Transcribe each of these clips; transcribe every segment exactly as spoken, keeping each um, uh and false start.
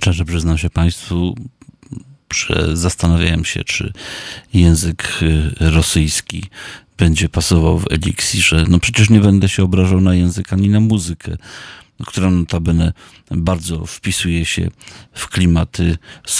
szczerze przyznam się Państwu, że zastanawiałem się, czy język rosyjski będzie pasował w eliksirze. No przecież nie będę się obrażał na język ani na muzykę, która notabene bardzo wpisuje się w klimaty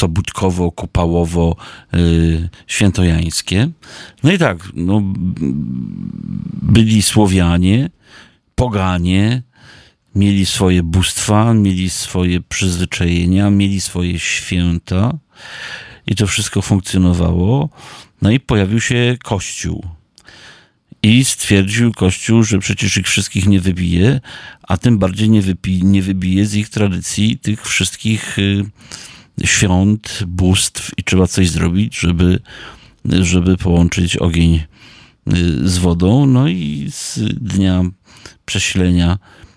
sobótkowo-kupałowo-świętojańskie. No i tak, no, byli Słowianie, poganie, mieli swoje bóstwa, mieli swoje przyzwyczajenia, mieli swoje święta i to wszystko funkcjonowało. No i pojawił się Kościół. I stwierdził Kościół, że przecież ich wszystkich nie wybije, a tym bardziej nie, wypi- nie wybije z ich tradycji tych wszystkich y, świąt, bóstw i trzeba coś zrobić, żeby, żeby połączyć ogień y, z wodą. No i z dnia przesilenia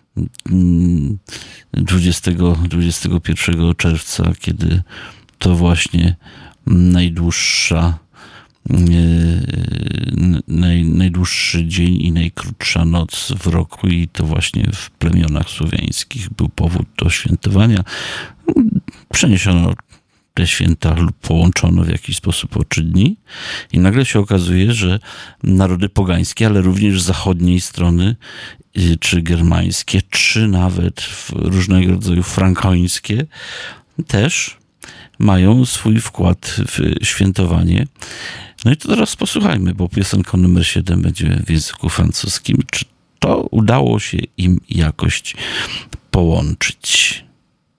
dwudziestego, dwudziestego pierwszego czerwca, kiedy to właśnie najdłuższa Naj, najdłuższy dzień i najkrótsza noc w roku i to właśnie w plemionach słowiańskich był powód do świętowania. Przeniesiono te święta lub połączono w jakiś sposób o trzy dni i nagle się okazuje, że narody pogańskie, ale również z zachodniej strony, czy germańskie, czy nawet różnego rodzaju frankońskie też mają swój wkład w świętowanie. No i to teraz posłuchajmy, bo piosenka numer siedem będzie w języku francuskim. Czy to udało się im jakoś połączyć?